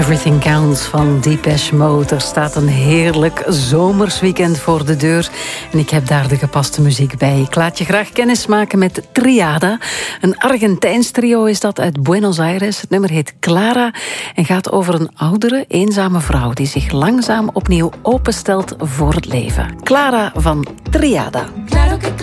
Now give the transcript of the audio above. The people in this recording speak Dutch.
Everything Counts van Depeche Mode. Er staat een heerlijk zomersweekend voor de deur. En ik heb daar de gepaste muziek bij. Ik laat je graag kennis maken met Triada. Een Argentijns trio is dat uit Buenos Aires. Het nummer heet Clara en gaat over een oudere, eenzame vrouw die zich langzaam opnieuw openstelt voor het leven. Clara van Triada. Claro que